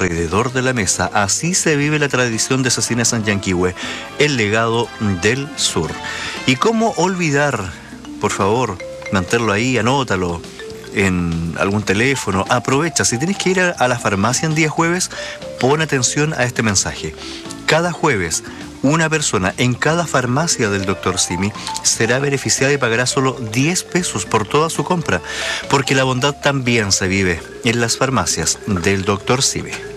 alrededor de la mesa. Así se vive la tradición de Cecina San Yanquihue, el legado del sur. ¿Y cómo olvidar, por favor, mantenerlo ahí, anótalo en algún teléfono? Aprovecha, si tienes que ir a la farmacia en día jueves, pon atención a este mensaje. Cada jueves, una persona en cada farmacia del Dr. Simi será beneficiada y pagará solo 10 pesos por toda su compra, porque la bondad también se vive en las farmacias del Dr. Simi.